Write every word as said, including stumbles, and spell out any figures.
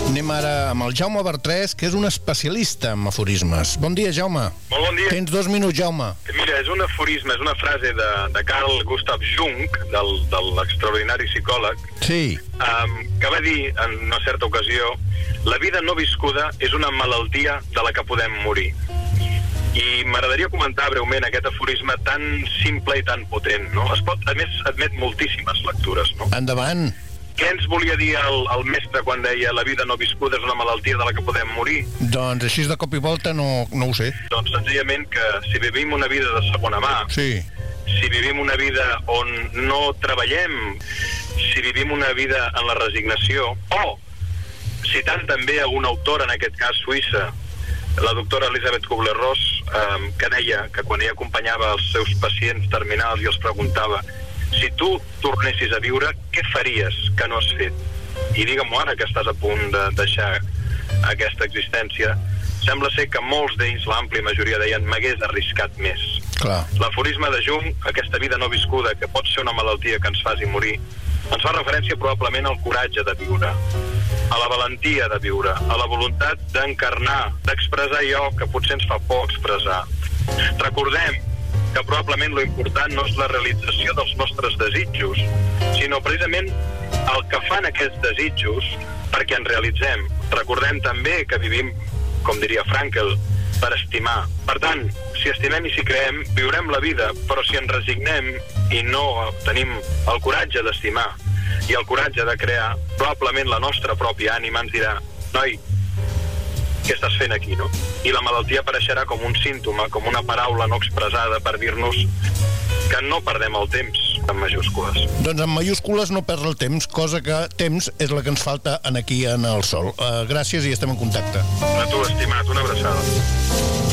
Anem ara amb el Jaume Bertrès, que és un especialista en aforismes. Bon dia, Jaume. Molt bon dia. Tens dos minuts, Jaume. Mira, és un aforisme, és una frase de, de Carl Gustav Jung, del, de l'extraordinari psicòleg, Sí. um, que va dir en una certa ocasió: la vida no viscuda és una malaltia de la que podem morir. I m'agradaria comentar breument aquest aforisme tan simple i tan potent, no? Es pot, a més, admet moltíssimes lectures, no? Endavant. Què ens volia dir el, el mestre quan deia la vida no viscuda és una malaltia de la que podem morir? Doncs així de cop i volta no, no ho sé. Doncs senzillament que si vivim una vida de segona mà, Sí. si vivim una vida on no treballem, si vivim una vida en la resignació, o citant també a una autora, en aquest cas suïssa, la doctora Elisabeth Kubler-Ross, eh, que deia que quan ella acompanyava els seus pacients terminals i els preguntava: si tu tornessis a viure, què faries que no has fet? I digue-m'ho ara que estàs a punt de deixar aquesta existència. Sembla ser que molts d'ells, l'àmplia majoria, deien: m'hagués arriscat més. Clar. L'aforisme de Jung, aquesta vida no viscuda, que pot ser una malaltia que ens faci morir, ens fa referència probablement al coratge de viure, a la valentia de viure, a la voluntat d'encarnar, d'expressar allò que potser ens fa por expressar. Recordem que probablement lo important no és la realització dels nostres desitjos, sinó precisament el que fan aquests desitjos perquè ens realitzem. Recordem també que vivim, com diria Frankel, per estimar. Per tant, si estimem i si creem, viurem la vida, però si ens resignem i no tenim el coratge d'estimar i el coratge de crear, probablement la nostra pròpia ànima ens dirà: noi, què estàs fent aquí, no? I la malaltia apareixerà com un símptoma, com una paraula no expressada per dir-nos que no perdem el temps, en majúscules. Doncs en majúscules no perdre el temps, cosa que temps és la que ens falta en aquí en el sol. Uh, gràcies i estem en contacte. A tu, estimat, una abraçada.